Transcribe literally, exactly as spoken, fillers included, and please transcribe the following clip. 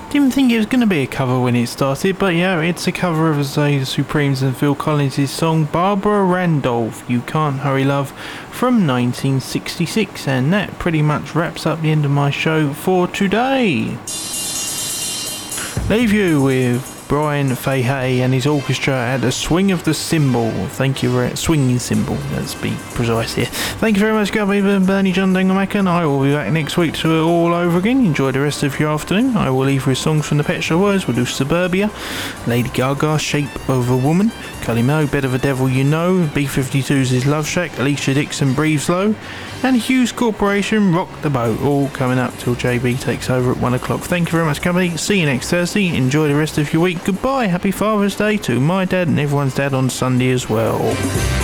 Didn't think it was going to be a cover when it started, but yeah, it's a cover of Azalea Supremes and Phil Collins' song Barbara Randolph, You Can't Hurry Love, from nineteen sixty-six, and that pretty much wraps up the end of my show for today. Leave you with Brian Fahey and his orchestra at the swing of the cymbal. Thank you, very swinging cymbal, let's be precise here. Thank you very much, Gubby and Bernie John Dangamakan. I will be back next week to do it all over again. Enjoy the rest of your afternoon. I will leave you with songs from the Pet Shop Boys. We'll do Suburbia, Lady Gaga, Shape of a Woman, Cully Moe, Bed of a Devil You Know, B fifty-two's Love Shack, Alicia Dixon, Breathes Low, and Hughes Corporation, Rock the Boat, all coming up till J B takes over at one o'clock. Thank you very much, company. See you next Thursday. Enjoy the rest of your week. Goodbye. Happy Father's Day to my dad and everyone's dad on Sunday as well.